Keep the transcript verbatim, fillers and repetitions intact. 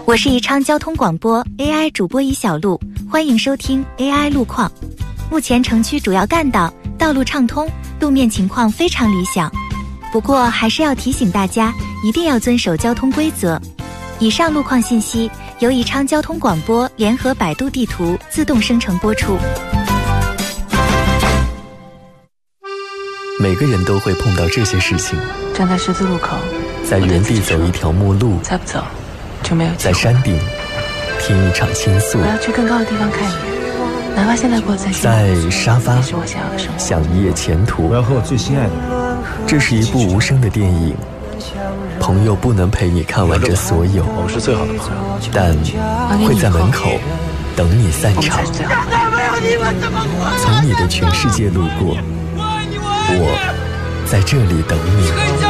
我是宜昌交通广播 A I 主播宜小璐，欢迎收听 A I 路况。目前城区主要干道道路畅通，路面情况非常理想。不过还是要提醒大家，一定要遵守交通规则。以上路况信息由宜昌交通广播联合百度地图自动生成播出。 每个人都会碰到这些事情： 站在十字路口， 在原地走一条陌路， 再不走就没有机会； 在山顶听一场倾诉， 我要去更高的地方看一眼，哪怕现在过得再辛苦， 在沙发也是我想要的生活。 想一夜前途， 我要和我最心爱的人。 这是一部无声的电影，朋友不能陪你看完这所有， 我们是最好的朋友， 但会在门口等你散场。从你的全世界路过，我在这里等你。